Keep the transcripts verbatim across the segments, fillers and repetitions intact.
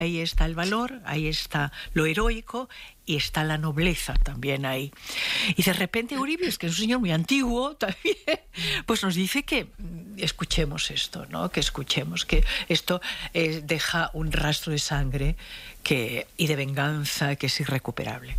Ahí está el valor, ahí está lo heroico y está la nobleza también ahí. Y de repente Eurípides, que es un señor muy antiguo también, pues nos dice que escuchemos esto, ¿no? Que escuchemos, que esto eh, deja un rastro de sangre que, y de venganza que es irrecuperable.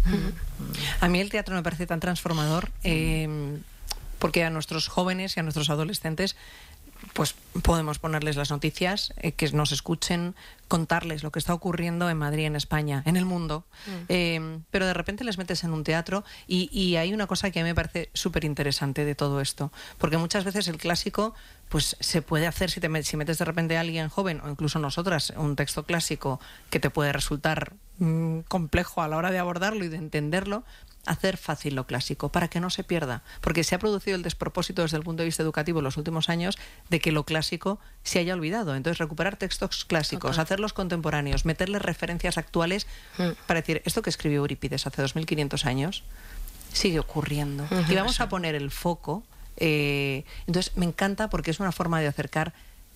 A mí el teatro me parece tan transformador eh, porque a nuestros jóvenes y a nuestros adolescentes pues podemos ponerles las noticias, eh, que nos escuchen, contarles lo que está ocurriendo en Madrid, en España, en el mundo. Mm. Eh, pero de repente les metes en un teatro y, y hay una cosa que a mí me parece súper interesante de todo esto. Porque muchas veces el clásico pues se puede hacer si, te met, si metes de repente a alguien joven, o incluso nosotras, un texto clásico que te puede resultar mmm, complejo a la hora de abordarlo y de entenderlo, hacer fácil lo clásico, para que no se pierda. Porque se ha producido el despropósito desde el punto de vista educativo en los últimos años de que lo clásico se haya olvidado. Entonces, recuperar textos clásicos, Total. hacerlos contemporáneos, meterles referencias actuales mm. para decir, esto que escribió Eurípides hace dos mil quinientos años sigue ocurriendo. Uh-huh. Y vamos a poner el foco. Eh, entonces, me encanta porque es una forma de acercar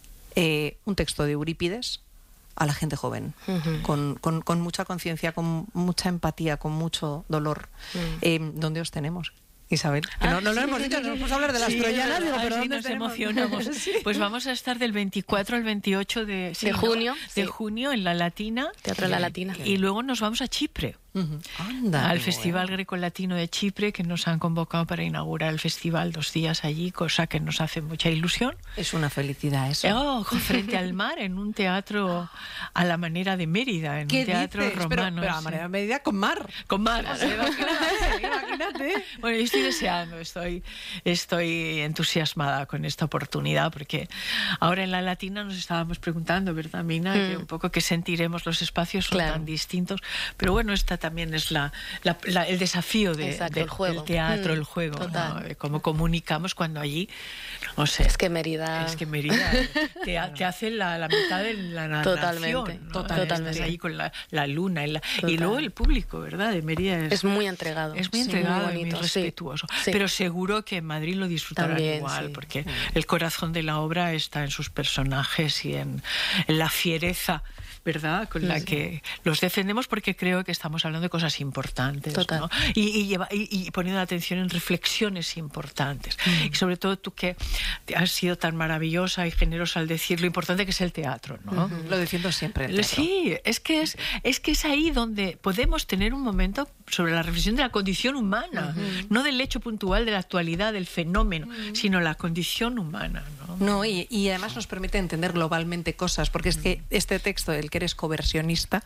eh, un texto de Eurípides a la gente joven, uh-huh. con, con, con mucha conciencia, con mucha empatía, con mucho dolor. Uh-huh. Eh, ¿Dónde os tenemos, Isabel? Que ah, no, no sí, lo hemos dicho, no nos vamos a hablar de las sí, troyanas, digo, pero sí, nos tenemos? emocionamos. Sí. Pues vamos a estar del veinticuatro al veintiocho de, sí, de junio, ¿no? de sí. junio en La Latina. Teatro de La Latina. Y luego nos vamos a Chipre. Uh-huh. Anda, al Festival bueno. Grecolatino de Chipre, que nos han convocado para inaugurar el festival dos días allí, cosa que nos hace mucha ilusión. Es una felicidad eso. Oh, frente al mar, en un teatro a la manera de Mérida, en un teatro dices? romano. Pero, pero a la manera de Mérida con mar. Con mar. O sea, imagínate, imagínate. Bueno, yo estoy deseando, estoy, estoy entusiasmada con esta oportunidad, porque ahora en La Latina nos estábamos preguntando, ¿verdad, Mina? Mm. Que un poco que sentiremos, los espacios son claro. tan distintos, pero bueno, esta también es la, la, la, el desafío de, Exacto, de, el juego. del teatro, mm, el juego, ¿no? Cómo comunicamos cuando allí, no sé. Es que Mérida... Es que Mérida te, te hace la, la mitad de la narración. Totalmente, ¿no? totalmente. Estás ahí con la, la luna y, la, y luego el público, ¿verdad? De Mérida es, es muy entregado. Es muy entregado, sí, muy, bonito, y muy respetuoso. Sí. Pero seguro que en Madrid lo disfrutarán también, igual, sí. porque sí. el corazón de la obra está en sus personajes y en, en la fiereza, ¿verdad? Con sí, la sí. que los defendemos, porque creo que estamos hablando de cosas importantes, Total. ¿no? Y, y, lleva, y, y poniendo atención en reflexiones importantes. Mm. Y sobre todo tú, que has sido tan maravillosa y generosa al decir lo importante que es el teatro, ¿no? Mm-hmm. Lo defiendo siempre, el teatro. Sí, es que es, es que es ahí donde podemos tener un momento sobre la reflexión de la condición humana, mm-hmm. no del hecho puntual de la actualidad, del fenómeno, mm-hmm. sino la condición humana, ¿no? No, y, y además nos permite entender globalmente cosas, porque es que este texto, el que eres coversionista,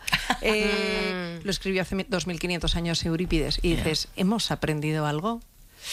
eh, lo escribió hace dos mil quinientos años Eurípides, y dices, yeah. ¿hemos aprendido algo?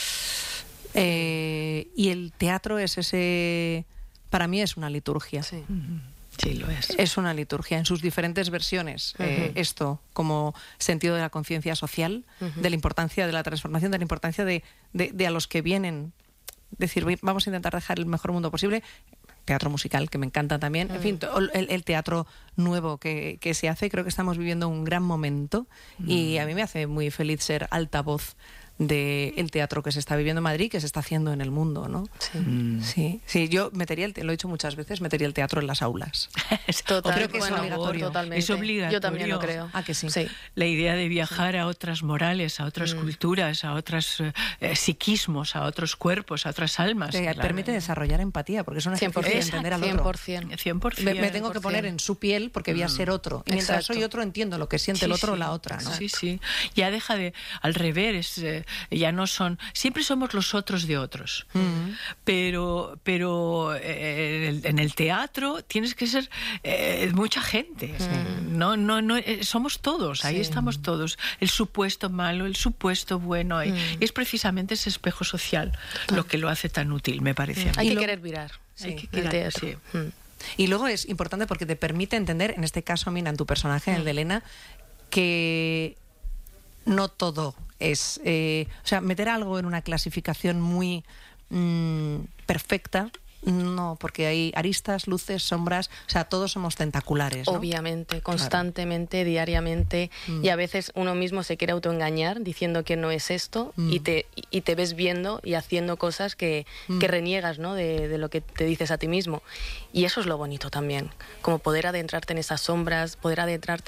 Eh, y el teatro es ese... Para mí es una liturgia. Sí. Mm-hmm. Sí, lo es. Es una liturgia en sus diferentes versiones. Uh-huh. Eh, esto como sentido de la conciencia social, uh-huh. de la importancia de la transformación, de la importancia de, de, de a los que vienen. Decir, vamos a intentar dejar el mejor mundo posible. Teatro musical, que me encanta también. Uh-huh. En fin, el, el teatro nuevo que, que se hace. Creo que estamos viviendo un gran momento. Uh-huh. Y a mí me hace muy feliz ser altavoz del teatro que se está viviendo en Madrid, que se está haciendo en el mundo, ¿no? Sí. Mm. Sí, sí, yo metería, el, lo he dicho muchas veces, metería el teatro en las aulas. Total, creo que bueno, es obligatorio. Totalmente. Es obligatorio. Yo también lo creo. Ah, que sí. sí. La idea de viajar sí. a otras morales, a otras mm. culturas, a otros eh, psiquismos, a otros cuerpos, a otras almas. Te claro. permite desarrollar empatía, porque es una ejercicio de entender al otro. cien por ciento. cien por ciento. Me, me tengo que poner en su piel porque voy a ser otro. Y mientras Exacto. soy otro, entiendo lo que siente sí, el otro o sí. la otra, ¿no? Sí, sí. Ya deja de... Al revés, eh, ya no son... Siempre somos los otros de otros. Mm. Pero, pero eh, en, el, en el teatro tienes que ser eh, mucha gente. Mm. No, no, no, eh, somos todos, ahí sí. estamos todos. El supuesto malo, el supuesto bueno. Mm. Y es precisamente ese espejo social ah. lo que lo hace tan útil, me parece. Mm. Hay y que lo, querer mirar. Sí, hay que querer, teatro. Sí. Mm. Y luego es importante porque te permite entender, en este caso, Mina, en tu personaje, en el de Elena, que no todo es... Eh, o sea, meter algo en una clasificación muy mmm, perfecta No, porque hay aristas, luces, sombras, o sea, todos somos tentaculares, ¿no? Obviamente, constantemente, claro. diariamente, mm. y a veces uno mismo se quiere autoengañar diciendo que no es esto mm. y, te, y te ves viendo y haciendo cosas que, mm. que reniegas, ¿no? de, de lo que te dices a ti mismo. Y eso es lo bonito también, como poder adentrarte en esas sombras, poder adentrarte